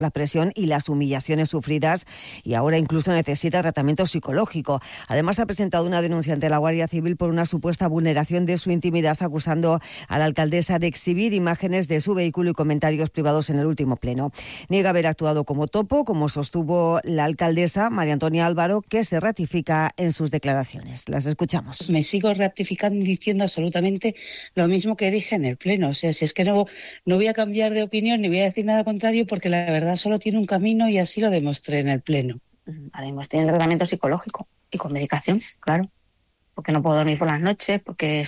la presión y las humillaciones sufridas y ahora incluso necesita tratamiento psicológico. Además, ha presentado una denuncia ante la Guardia Civil por una supuesta vulneración de su intimidad, acusando a la alcaldesa de exhibir imágenes de su vehículo y comentarios privados en el último pleno. Niega haber actuado como topo, como sostuvo la alcaldesa María Antonia Álvaro, que se ratifica en sus declaraciones. Las escuchamos. Me sigo ratificando y diciendo absolutamente lo mismo que dije en el pleno. O sea, si es que no voy a cambiar de opinión ni voy a decir nada contrario, porque la verdad solo tiene un camino y así lo demostré en el pleno. Además tiene tratamiento psicológico y con medicación, claro. Porque no puedo dormir por las noches, porque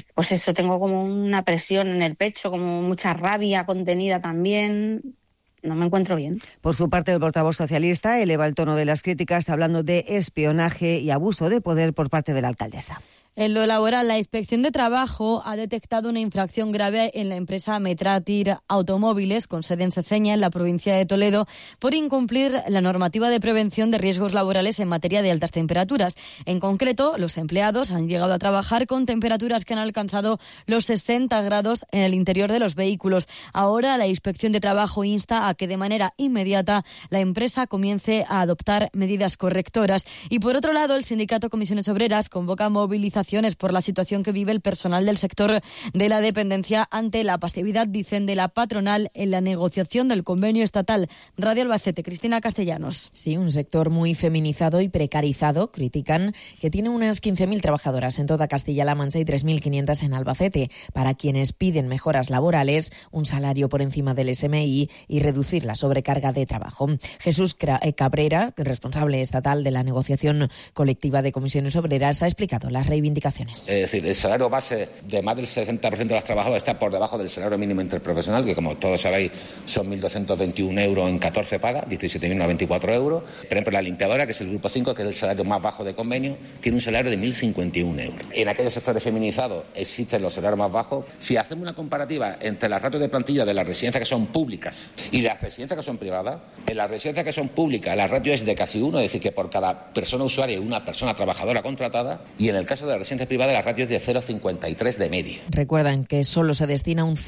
tengo como una presión en el pecho, como mucha rabia contenida también. No me encuentro bien. Por su parte, el portavoz socialista eleva el tono de las críticas, hablando de espionaje y abuso de poder por parte de la alcaldesa. En lo laboral, la Inspección de Trabajo ha detectado una infracción grave en la empresa Metratir Automóviles, con sede en Seseña, en la provincia de Toledo, por incumplir la normativa de prevención de riesgos laborales en materia de altas temperaturas. En concreto, los empleados han llegado a trabajar con temperaturas que han alcanzado los 60 grados en el interior de los vehículos. Ahora, la Inspección de Trabajo insta a que de manera inmediata la empresa comience a adoptar medidas correctoras. Y por otro lado, el sindicato Comisiones Obreras convoca movilizaciones por la situación que vive el personal del sector de la dependencia ante la pasividad, dicen, de la patronal en la negociación del convenio estatal. Radio Albacete, Cristina Castellanos. Sí, un sector muy feminizado y precarizado, critican, que tiene unas 15.000 trabajadoras en toda Castilla-La Mancha y 3.500 en Albacete, para quienes piden mejoras laborales, un salario por encima del SMI y reducir la sobrecarga de trabajo. Jesús Cabrera, responsable estatal de la negociación colectiva de Comisiones Obreras, ha explicado las reivindicaciones. Es decir, el salario base de más del 60% de las trabajadoras está por debajo del salario mínimo interprofesional, que como todos sabéis son 1.221 euros en 14 pagas, 17.094 euros. Por ejemplo, la limpiadora, que es el grupo 5, que es el salario más bajo de convenio, tiene un salario de 1.051 euros. En aquellos sectores feminizados existen los salarios más bajos. Si hacemos una comparativa entre las ratios de plantilla de las residencias que son públicas y las residencias que son privadas, en las residencias que son públicas la ratio es de casi 1, es decir, que por cada persona usuaria hay una persona trabajadora contratada, y en el caso de la residencia privada la ratio es de 0,53 de media. Recuerdan que solo se destina un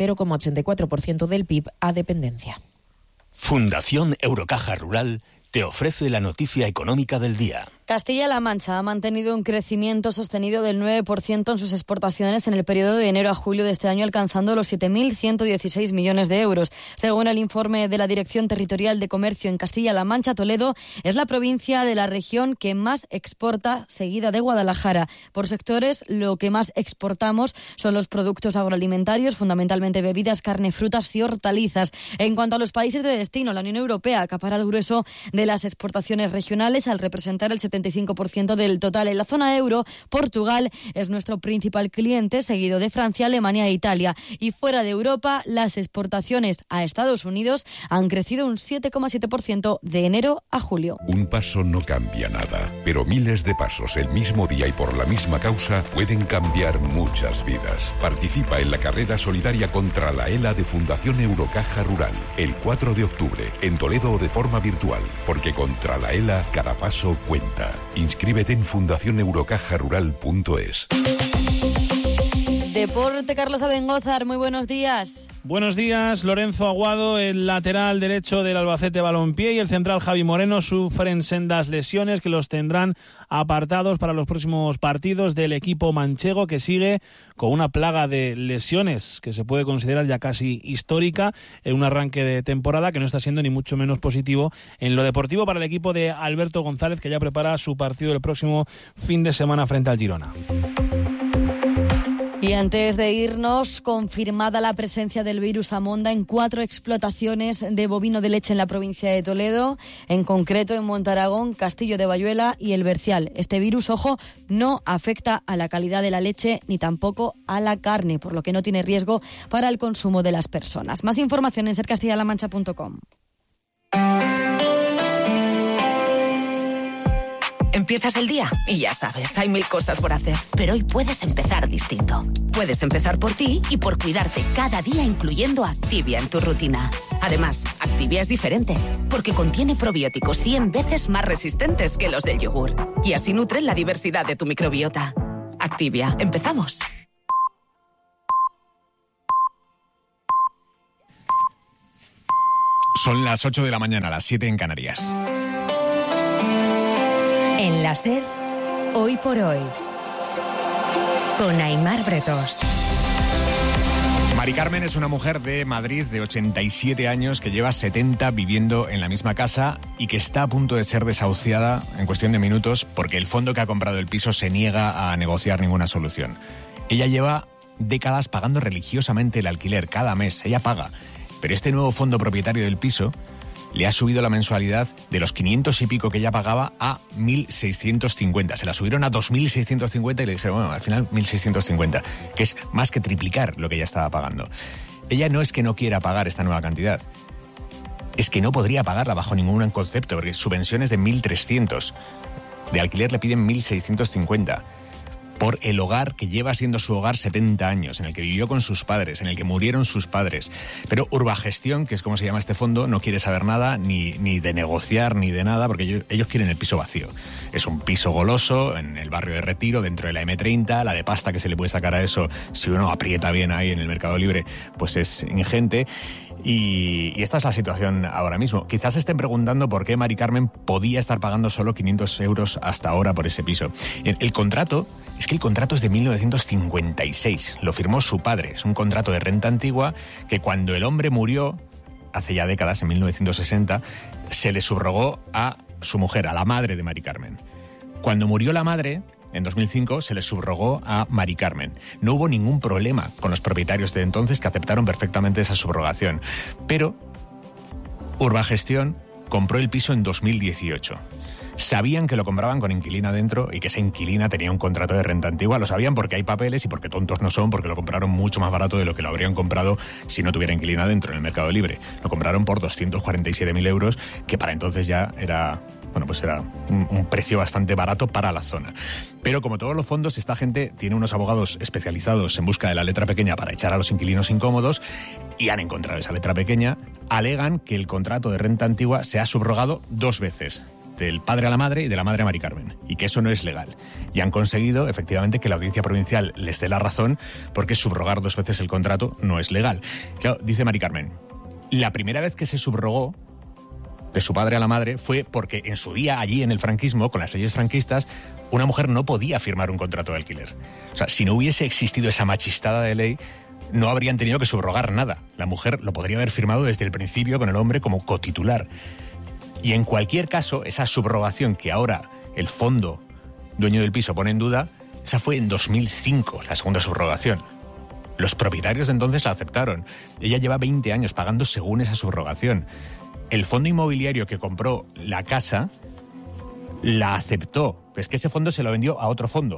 0,84% del PIB a dependencia. Fundación Eurocaja Rural te ofrece la noticia económica del día. Castilla-La Mancha ha mantenido un crecimiento sostenido del 9% en sus exportaciones en el periodo de enero a julio de este año, alcanzando los 7.116 millones de euros. Según el informe de la Dirección Territorial de Comercio en Castilla-La Mancha, Toledo es la provincia de la región que más exporta, seguida de Guadalajara. Por sectores, lo que más exportamos son los productos agroalimentarios, fundamentalmente bebidas, carne, frutas y hortalizas. En cuanto a los países de destino, la Unión Europea acapara el grueso de las exportaciones regionales al representar el 75% del total. En la zona euro, Portugal es nuestro principal cliente, seguido de Francia, Alemania e Italia. Y fuera de Europa, las exportaciones a Estados Unidos han crecido un 7,7% de enero a julio. Un paso no cambia nada, pero miles de pasos el mismo día y por la misma causa pueden cambiar muchas vidas. Participa en la carrera solidaria contra la ELA de Fundación Eurocaja Rural, el 4 de octubre, en Toledo o de forma virtual, porque contra la ELA cada paso cuenta. Inscríbete en fundacioneurocajarural.es. Deporte, Carlos Abengózar, muy buenos días. Buenos días, Lorenzo Aguado, el lateral derecho del Albacete Balompié, y el central Javi Moreno sufren sendas lesiones que los tendrán apartados para los próximos partidos del equipo manchego, que sigue con una plaga de lesiones que se puede considerar ya casi histórica en un arranque de temporada que no está siendo ni mucho menos positivo en lo deportivo para el equipo de Alberto González, que ya prepara su partido el próximo fin de semana frente al Girona. Y antes de irnos, confirmada la presencia del virus Amonda en 4 explotaciones de bovino de leche en la provincia de Toledo, en concreto en Montaragón, Castillo de Bayuela y El Bercial. Este virus, ojo, no afecta a la calidad de la leche ni tampoco a la carne, por lo que no tiene riesgo para el consumo de las personas. Más información en sercastillalamancha.com. Empiezas el día y ya sabes, hay 1000 cosas por hacer. Pero hoy puedes empezar distinto. Puedes empezar por ti y por cuidarte cada día, incluyendo Activia en tu rutina. Además, Activia es diferente, porque contiene probióticos 100 veces más resistentes que los del yogur. Y así nutren la diversidad de tu microbiota. Activia, empezamos. Son las 8 de la mañana, las 7 en Canarias. En la SER, Hoy por Hoy, con Aimar Bretos. Mari Carmen es una mujer de Madrid de 87 años que lleva 70 viviendo en la misma casa y que está a punto de ser desahuciada en cuestión de minutos porque el fondo que ha comprado el piso se niega a negociar ninguna solución. Ella lleva décadas pagando religiosamente el alquiler cada mes, ella paga. Pero este nuevo fondo propietario del piso le ha subido la mensualidad de los 500 y pico que ella pagaba a 1.650. Se la subieron a 2.650 y le dijeron, bueno, al final 1.650, que es más que triplicar lo que ella estaba pagando. Ella no es que no quiera pagar esta nueva cantidad, es que no podría pagarla bajo ningún concepto, porque su pensión es de 1.300. De alquiler le piden 1.650. Por el hogar que lleva siendo su hogar 70 años, en el que vivió con sus padres, en el que murieron sus padres. Pero Urbagestión, que es como se llama este fondo, no quiere saber nada, ni de negociar, ni de nada, porque ellos quieren el piso vacío. Es un piso goloso, en el barrio de Retiro, dentro de la M30, la de pasta que se le puede sacar a eso, si uno aprieta bien ahí en el Mercado Libre, pues es ingente. Y esta es la situación ahora mismo. Quizás se estén preguntando por qué Mari Carmen podía estar pagando solo 500 euros hasta ahora por ese piso. El contrato es de 1956, lo firmó su padre. Es un contrato de renta antigua que cuando el hombre murió, hace ya décadas, en 1960, se le subrogó a su mujer, a la madre de Mari Carmen. Cuando murió la madre, en 2005, se le subrogó a Mari Carmen. No hubo ningún problema con los propietarios de entonces, que aceptaron perfectamente esa subrogación. Pero Urbagestión compró el piso en 2018. Sabían que lo compraban con inquilina dentro y que esa inquilina tenía un contrato de renta antigua. Lo sabían porque hay papeles y porque tontos no son, porque lo compraron mucho más barato de lo que lo habrían comprado si no tuviera inquilina dentro en el Mercado Libre. Lo compraron por 247.000 euros, que para entonces ya era un precio bastante barato para la zona. Pero como todos los fondos, esta gente tiene unos abogados especializados en busca de la letra pequeña para echar a los inquilinos incómodos y han encontrado esa letra pequeña. Alegan que el contrato de renta antigua se ha subrogado 2 veces, del padre a la madre y de la madre a Mari Carmen, y que eso no es legal. Y han conseguido, efectivamente, que la Audiencia Provincial les dé la razón, porque subrogar 2 veces el contrato no es legal. Claro, dice Mari Carmen, la primera vez que se subrogó de su padre a la madre fue porque en su día, allí en el franquismo, con las leyes franquistas, una mujer no podía firmar un contrato de alquiler. O sea, si no hubiese existido esa machistada de ley, no habrían tenido que subrogar nada. La mujer lo podría haber firmado desde el principio con el hombre como cotitular. Y en cualquier caso, esa subrogación que ahora el fondo dueño del piso pone en duda, esa fue en 2005, la segunda subrogación. Los propietarios de entonces la aceptaron. Ella lleva 20 años pagando según esa subrogación. El fondo inmobiliario que compró la casa la aceptó. Es que ese fondo se lo vendió a otro fondo.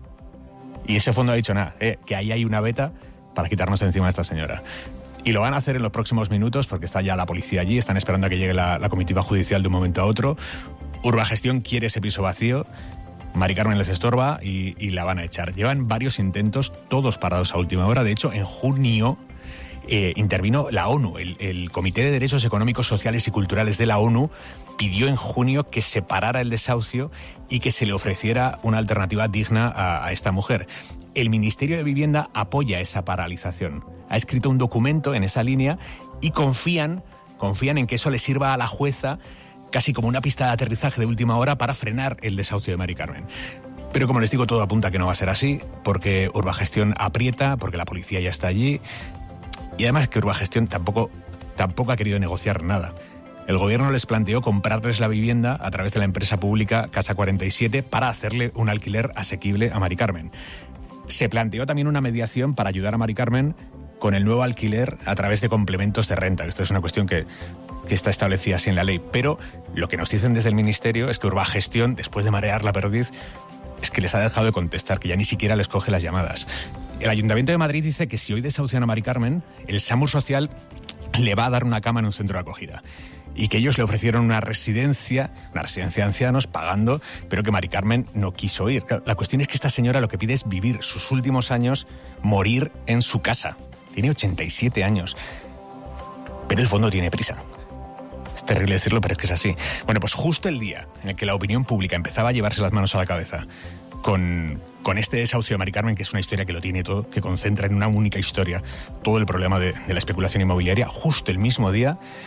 Y ese fondo ha dicho, nada, que ahí hay una veta para quitarnos de encima a esta señora. Y lo van a hacer en los próximos minutos porque está ya la policía allí, están esperando a que llegue la comitiva judicial de un momento a otro. Urbagestión quiere ese piso vacío, Mari Carmen les estorba y la van a echar. Llevan varios intentos, todos parados a última hora. De hecho, en junio intervino la ONU, el Comité de Derechos Económicos, Sociales y Culturales de la ONU pidió en junio que se parara el desahucio y que se le ofreciera una alternativa digna a esta mujer. El Ministerio de Vivienda apoya esa paralización. Ha escrito un documento en esa línea y confían en que eso le sirva a la jueza casi como una pista de aterrizaje de última hora para frenar el desahucio de Mari Carmen. Pero como les digo, todo apunta a que no va a ser así, porque Urbagestión aprieta, porque la policía ya está allí, y además que Urbagestión tampoco ha querido negociar nada. El gobierno les planteó comprarles la vivienda a través de la empresa pública Casa 47 para hacerle un alquiler asequible a Mari Carmen. Se planteó también una mediación para ayudar a Mari Carmen con el nuevo alquiler a través de complementos de renta. Esto es una cuestión que está establecida así en la ley. Pero lo que nos dicen desde el Ministerio es que Urbagestión, después de marear la perdiz, es que les ha dejado de contestar, que ya ni siquiera les coge las llamadas. El Ayuntamiento de Madrid dice que si hoy desahucian a Mari Carmen, el SAMUR Social le va a dar una cama en un centro de acogida. Y que ellos le ofrecieron una residencia de ancianos pagando, pero que Mari Carmen no quiso ir. La cuestión es que esta señora lo que pide es vivir sus últimos años, morir en su casa. Tiene 87 años. Pero el fondo tiene prisa. Es terrible decirlo, pero es que es así. Bueno, pues justo el día en el que la opinión pública empezaba a llevarse las manos a la cabeza con este desahucio de Mari Carmen, que es una historia que lo tiene todo, que concentra en una única historia todo el problema de la especulación inmobiliaria, justo el mismo día,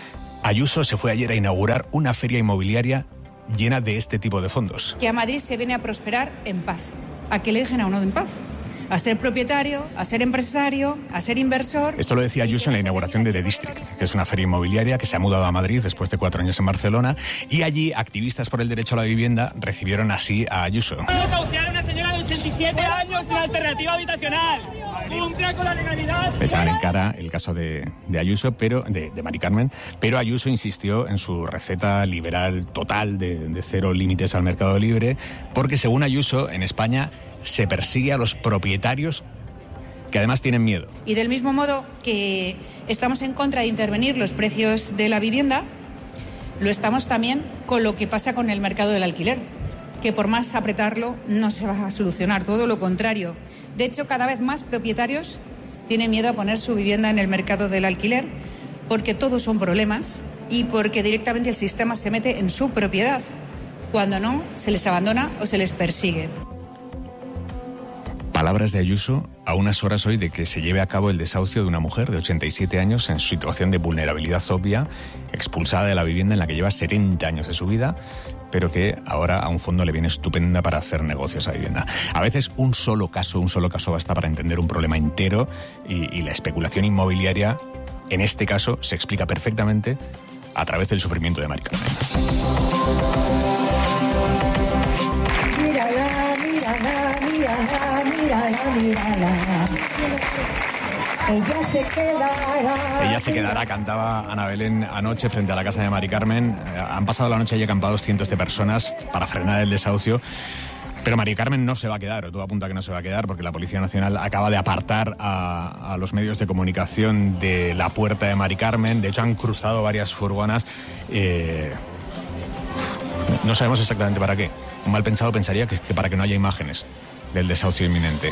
Ayuso se fue ayer a inaugurar una feria inmobiliaria llena de este tipo de fondos. Que a Madrid se viene a prosperar en paz, a que le dejen a uno en paz, a ser propietario, a ser empresario, a ser inversor. Esto lo decía Ayuso en la inauguración de The District, que es una feria inmobiliaria que se ha mudado a Madrid después de 4 años en Barcelona, y allí activistas por el derecho a la vivienda recibieron así a Ayuso. Desahuciar a una señora de 87 años sin alternativa habitacional. Cumpla con la legalidad. Le echaban en cara el caso de Ayuso, pero de Mari Carmen, pero Ayuso insistió en su receta liberal total de cero límites al mercado libre, porque según Ayuso, en España se persigue a los propietarios que además tienen miedo. Y del mismo modo que estamos en contra de intervenir los precios de la vivienda, lo estamos también con lo que pasa con el mercado del alquiler, que por más apretarlo no se va a solucionar, todo lo contrario. De hecho, cada vez más propietarios tienen miedo a poner su vivienda en el mercado del alquiler porque todos son problemas y porque directamente el sistema se mete en su propiedad. Cuando no, se les abandona o se les persigue. Palabras de Ayuso a unas horas hoy de que se lleve a cabo el desahucio de una mujer de 87 años en situación de vulnerabilidad obvia, expulsada de la vivienda en la que lleva 70 años de su vida, pero que ahora a un fondo le viene estupenda para hacer negocios a vivienda. A veces un solo caso basta para entender un problema entero y la especulación inmobiliaria, en este caso, se explica perfectamente a través del sufrimiento de Mari Carmen. Mírala. Ella se quedará, cantaba Ana Belén anoche frente a la casa de Mari Carmen. Han pasado la noche allí acampados cientos de personas para frenar el desahucio. Pero Mari Carmen no se va a quedar, o todo apunta a que no se va a quedar, porque la Policía Nacional acaba de apartar a los medios de comunicación de la puerta de Mari Carmen. De hecho, han cruzado varias furgonas. No sabemos exactamente para qué. Un mal pensado pensaría que para que no haya imágenes del desahucio inminente.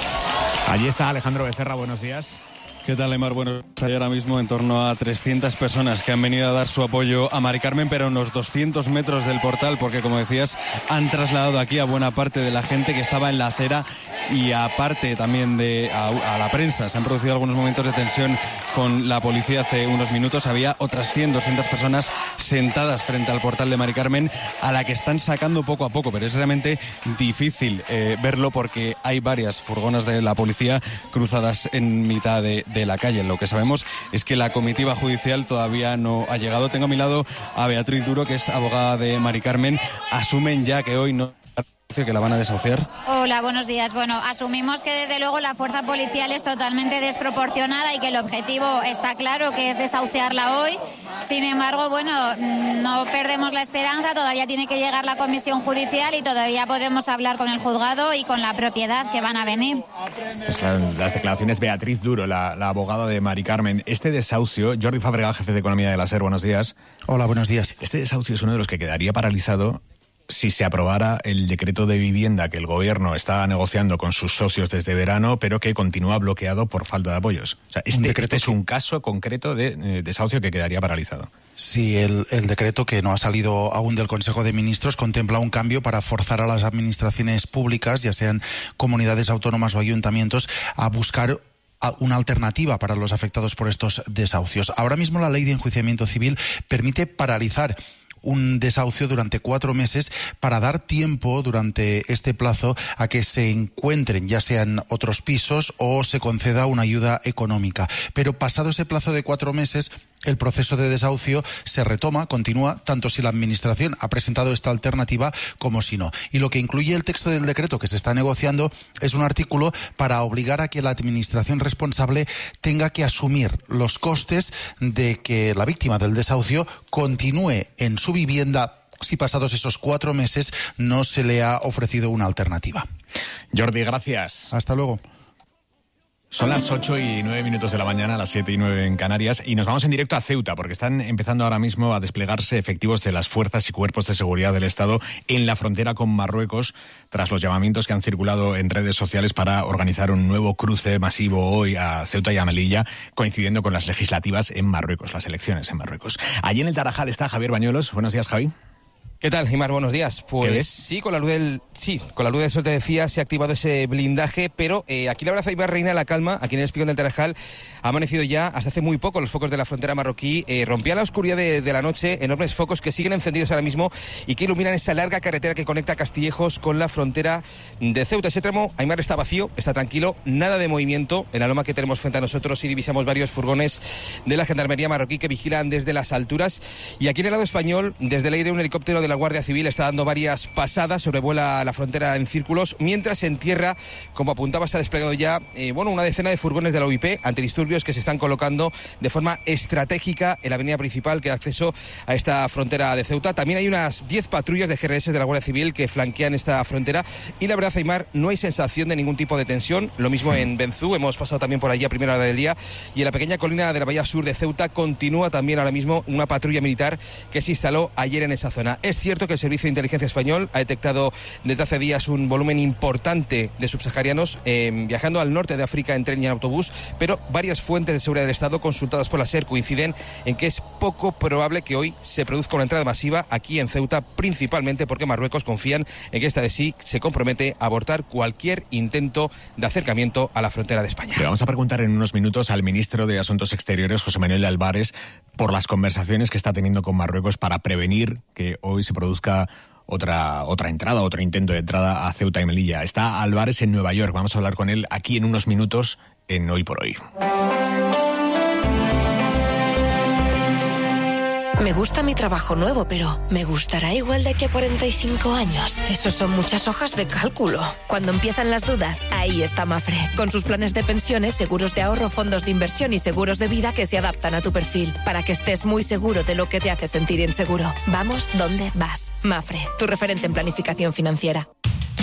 Allí está Alejandro Becerra, buenos días. ¿Qué tal, Aimar? Bueno, hay ahora mismo en torno a 300 personas que han venido a dar su apoyo a Mari Carmen, pero a unos 200 metros del portal, porque, como decías, han trasladado aquí a buena parte de la gente que estaba en la acera y aparte también a la prensa. Se han producido algunos momentos de tensión con la policía hace unos minutos. Había otras 100, 200 personas sentadas frente al portal de Mari Carmen, a la que están sacando poco a poco, pero es realmente difícil verlo porque hay varias furgonas de la policía cruzadas en mitad de la calle. Lo que sabemos es que la comitiva judicial todavía no ha llegado. Tengo a mi lado a Beatriz Duro, que es abogada de Mari Carmen. Asumen ya que hoy no que la van a desahuciar. Hola, buenos días. Bueno, asumimos que desde luego la fuerza policial es totalmente desproporcionada y que el objetivo está claro, que es desahuciarla hoy. Sin embargo, bueno, no perdemos la esperanza, todavía tiene que llegar la comisión judicial y todavía podemos hablar con el juzgado y con la propiedad que van a venir. Pues las declaraciones Beatriz Duro, la abogada de Mari Carmen. Este desahucio, Jordi Fabregat, jefe de Economía de la SER, buenos días. Hola, buenos días. Este desahucio es uno de los que quedaría paralizado si se aprobara el decreto de vivienda que el gobierno está negociando con sus socios desde verano, pero que continúa bloqueado por falta de apoyos. O sea, este es un caso concreto de desahucio que quedaría paralizado. Sí, el decreto, que no ha salido aún del Consejo de Ministros, contempla un cambio para forzar a las administraciones públicas, ya sean comunidades autónomas o ayuntamientos, a buscar una alternativa para los afectados por estos desahucios. Ahora mismo la Ley de Enjuiciamiento Civil permite paralizar un desahucio durante 4 meses para dar tiempo durante este plazo a que se encuentren ya sean otros pisos o se conceda una ayuda económica. Pero pasado ese plazo de 4 meses, el proceso de desahucio se retoma, continúa, tanto si la Administración ha presentado esta alternativa como si no. Y lo que incluye el texto del decreto que se está negociando es un artículo para obligar a que la Administración responsable tenga que asumir los costes de que la víctima del desahucio continúe en su vivienda si pasados esos 4 meses no se le ha ofrecido una alternativa. Jordi, gracias. Hasta luego. Son las 8:09 de la mañana, las 7:09 en Canarias, y nos vamos en directo a Ceuta, porque están empezando ahora mismo a desplegarse efectivos de las fuerzas y cuerpos de seguridad del Estado en la frontera con Marruecos, tras los llamamientos que han circulado en redes sociales para organizar un nuevo cruce masivo hoy a Ceuta y a Melilla, coincidiendo con las legislativas en Marruecos, las elecciones en Marruecos. Allí en el Tarajal está Javier Bañuelos. Buenos días, Javi. ¿Qué tal, Aimar? Buenos días. Pues sí, con la luz del sol, te decía, se ha activado ese blindaje, pero aquí la verdad, Aimar, reina la calma. Aquí en el Espigón del Tarajal ha amanecido ya, hasta hace muy poco, los focos de la frontera marroquí. Rompía la oscuridad de la noche, enormes focos que siguen encendidos ahora mismo y que iluminan esa larga carretera que conecta Castillejos con la frontera de Ceuta. Ese tramo, Aimar, está vacío, está tranquilo, nada de movimiento. En la loma que tenemos frente a nosotros sí divisamos varios furgones de la Gendarmería marroquí que vigilan desde las alturas. Y aquí en el lado español, desde el aire, un helicóptero de la Guardia Civil está dando varias pasadas, sobrevuela la frontera en círculos, mientras en tierra, como apuntaba, se ha desplegado ya una decena de furgones de la UIP antidisturbios que se están colocando de forma estratégica en la avenida principal que da acceso a esta frontera de Ceuta. También hay unas 10 patrullas de GRS de la Guardia Civil que flanquean esta frontera y la verdad, Aimar, no hay sensación de ningún tipo de tensión. Lo mismo en Benzú, hemos pasado también por allí a primera hora del día, y en la pequeña colina de la bahía sur de Ceuta continúa también ahora mismo una patrulla militar que se instaló ayer en esa zona. Es cierto que el Servicio de Inteligencia Español ha detectado desde hace días un volumen importante de subsaharianos viajando al norte de África en tren y en autobús, pero varias fuentes de seguridad del Estado consultadas por la SER coinciden en que es poco probable que hoy se produzca una entrada masiva aquí en Ceuta, principalmente porque Marruecos confían en que esta vez sí se compromete a abortar cualquier intento de acercamiento a la frontera de España. Le vamos a preguntar en unos minutos al ministro de Asuntos Exteriores, José Manuel Álvarez, por las conversaciones que está teniendo con Marruecos para prevenir que hoy se produzca otra entrada, otro intento de entrada a Ceuta y Melilla. Está Álvarez en Nueva York. Vamos a hablar con él aquí en unos minutos en Hoy por Hoy. Me gusta mi trabajo nuevo, pero ¿me gustará igual de aquí a 45 años? Eso son muchas hojas de cálculo. Cuando empiezan las dudas, ahí está Mafre. Con sus planes de pensiones, seguros de ahorro, fondos de inversión y seguros de vida que se adaptan a tu perfil, para que estés muy seguro de lo que te hace sentir inseguro. Vamos donde vas. Mafre, tu referente en planificación financiera.